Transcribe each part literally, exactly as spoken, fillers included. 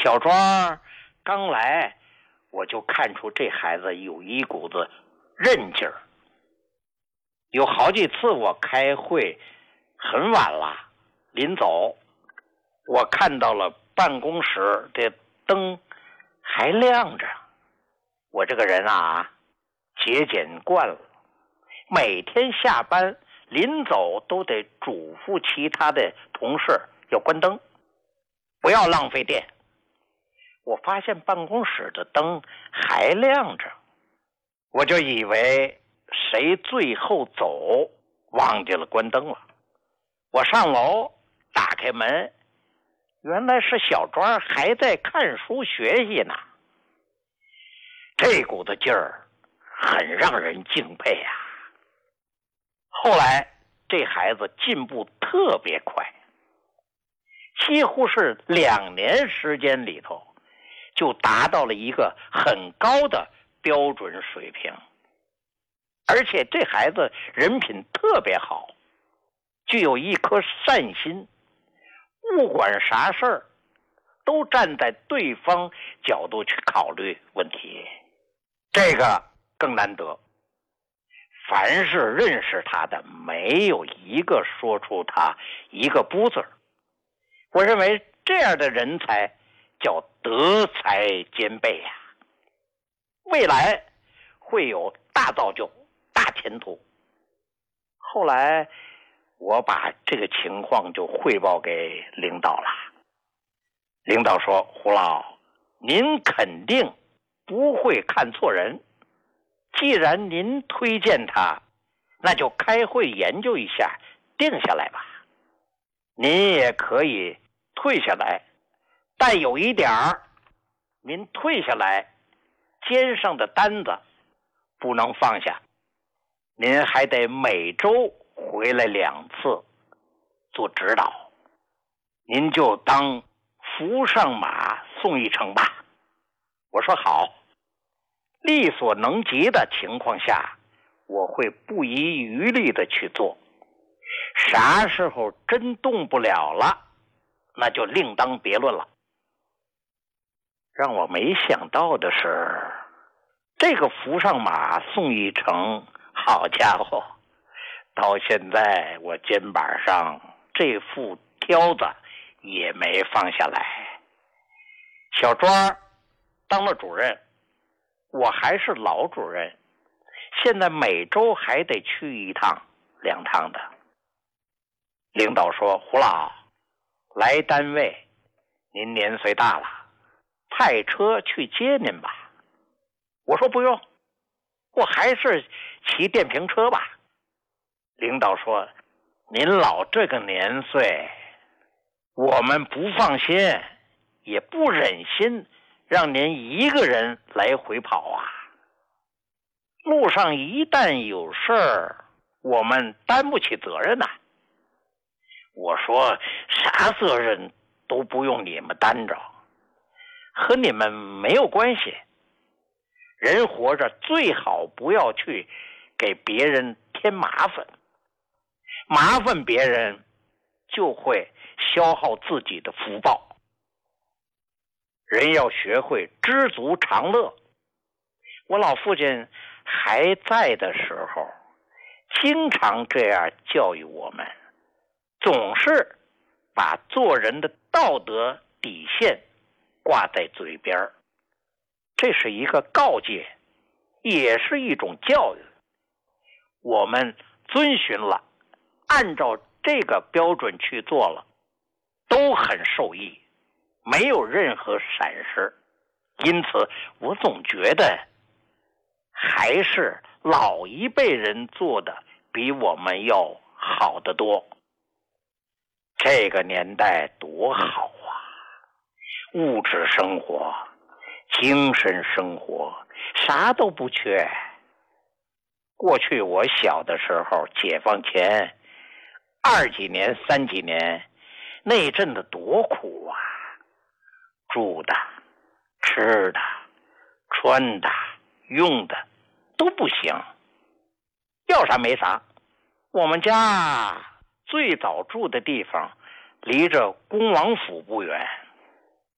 小庄刚来，我就看出这孩子有一股子韧劲儿。有好几次我开会很晚了，临走我看到了办公室的灯还亮着。我这个人啊，节俭惯了，每天下班临走都得嘱咐其他的同事要关灯，不要浪费电。我发现办公室的灯还亮着，我就以为谁最后走忘记了关灯了。我上楼打开门，原来是小庄还在看书学习呢。这股子劲儿很让人敬佩啊。后来这孩子进步特别快，几乎是两年时间里头就达到了一个很高的标准水平。而且这孩子人品特别好，具有一颗善心，不管啥事儿都站在对方角度去考虑问题，这个更难得。凡是认识他的，没有一个说出他一个不字。我认为这样的人才叫德才兼备呀、啊，未来会有大造就、大前途。后来我把这个情况就汇报给领导了。领导说：“胡老，您肯定不会看错人。既然您推荐他，那就开会研究一下，定下来吧。您也可以退下来，但有一点儿，您退下来，肩上的单子不能放下，您还得每周回来两次做指导。您就当扶上马送一程吧。”我说好，力所能及的情况下，我会不遗余力的去做。啥时候真动不了了，那就另当别论了。让我没想到的是，这个扶上马送一程，好家伙，到现在我肩膀上这副挑子也没放下来。小庄当了主任，我还是老主任，现在每周还得去一趟两趟的。领导说：“胡老，来单位您年岁大了，派车去接您吧。”我说：“不用，我还是骑电瓶车吧。”领导说：“您老这个年岁，我们不放心，也不忍心让您一个人来回跑啊。路上一旦有事儿，我们担不起责任呐、啊。”我说：“啥责任都不用你们担着，和你们没有关系。人活着最好不要去给别人添麻烦，麻烦别人就会消耗自己的福报。人要学会知足常乐。”我老父亲还在的时候，经常这样教育我们，总是把做人的道德底线挂在嘴边，这是一个告诫，也是一种教育。我们遵循了，按照这个标准去做了，都很受益，没有任何闪失。因此我总觉得还是老一辈人做的比我们要好得多。这个年代多好啊，物质生活、精神生活啥都不缺。过去我小的时候，解放前二几年、三几年，那阵子多苦啊！住的、吃的、穿的、用的都不行，要啥没啥。我们家最早住的地方离着恭王府不远，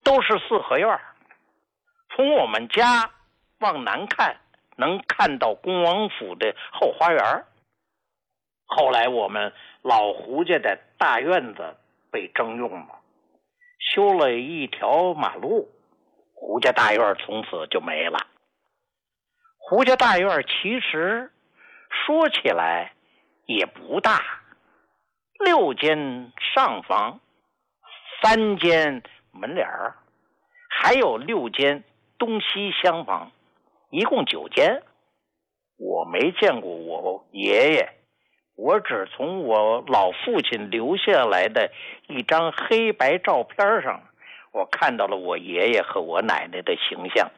都是四合院。从我们家往南看，能看到恭王府的后花园。后来我们老胡家的大院子被征用了，修了一条马路，胡家大院从此就没了。胡家大院其实说起来也不大，六间上房，三间门脸儿，还有六间东西厢房，一共九间。我没见过我爷爷，我只从我老父亲留下来的一张黑白照片上，我看到了我爷爷和我奶奶的形象。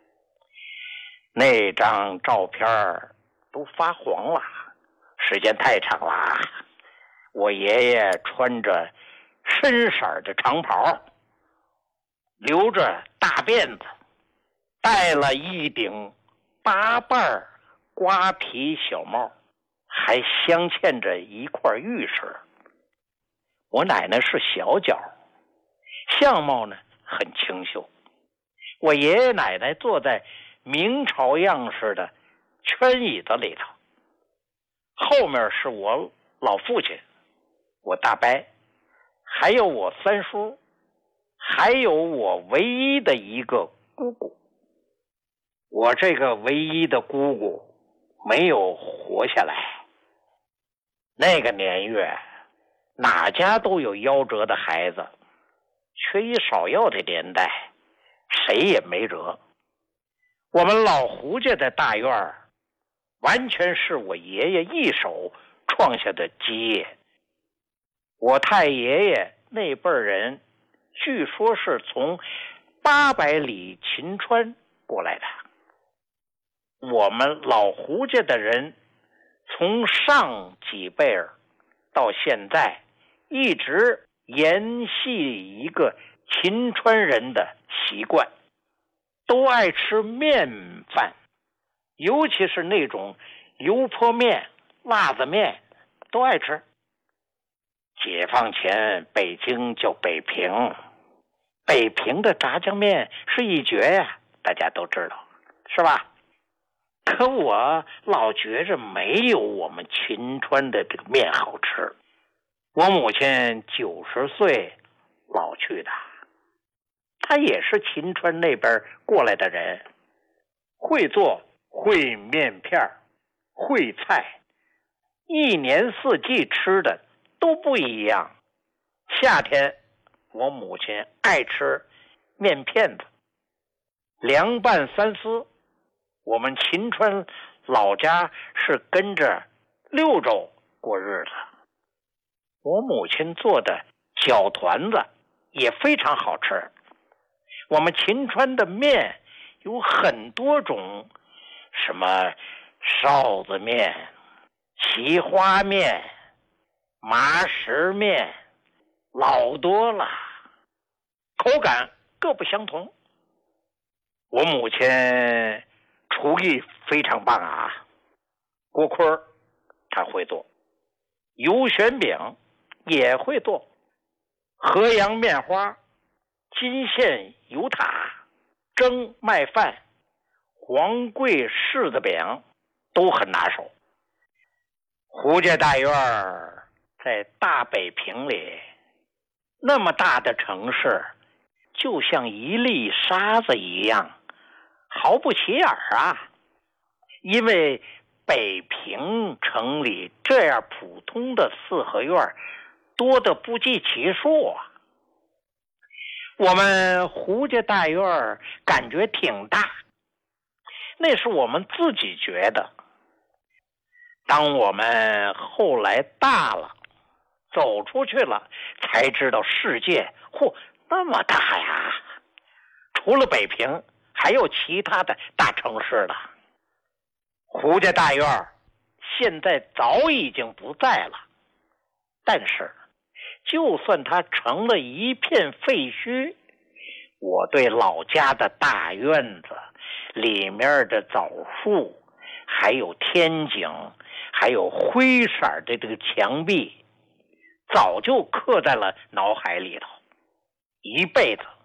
那张照片都发黄了，时间太长了。我爷爷穿着深色的长袍，留着大辫子，戴了一顶八瓣瓜皮小帽，还镶嵌着一块玉石。我奶奶是小脚，相貌呢很清秀。我爷爷奶奶坐在明朝样式的圈椅子里头，后面是我老父亲，我大伯，还有我三叔，还有我唯一的一个姑姑。我这个唯一的姑姑没有活下来。那个年月，哪家都有夭折的孩子，缺医少药的年代，谁也没辙。我们老胡家的大院完全是我爷爷一手创下的基业。我太爷爷那辈人据说是从八百里秦川过来的。我们老胡家的人从上几辈儿到现在一直沿袭一个秦川人的习惯，都爱吃面饭，尤其是那种油泼面、辣子面都爱吃。解放前北京叫北平，北平的炸酱面是一绝呀，大家都知道，是吧？可我老觉着没有我们秦川的这个面好吃。我母亲九十岁老去的，她也是秦川那边过来的人，会做烩面片、烩菜，一年四季吃的都不一样。夏天我母亲爱吃面片子，凉拌三丝。我们秦川老家是跟着六州过日子。我母亲做的饺团子也非常好吃。我们秦川的面有很多种，什么臊子面、奇花面、麻石面，老多了，口感各不相同。我母亲厨艺非常棒啊，锅盔她会做，油旋饼也会做，河阳面花、金线油塔、蒸麦饭、黄桂柿子饼都很拿手。胡家大院在大北平里，那么大的城市，就像一粒沙子一样，毫不起眼啊。因为北平城里这样普通的四合院多得不计其数啊。我们胡家大院感觉挺大，那是我们自己觉得。当我们后来大了，走出去了，才知道世界嚯那么大呀！除了北平，还有其他的大城市了。胡家大院现在早已经不在了，但是就算它成了一片废墟，我对老家的大院子里面的枣树，还有天井，还有灰色的这个墙壁，早就刻在了脑海里头，一辈子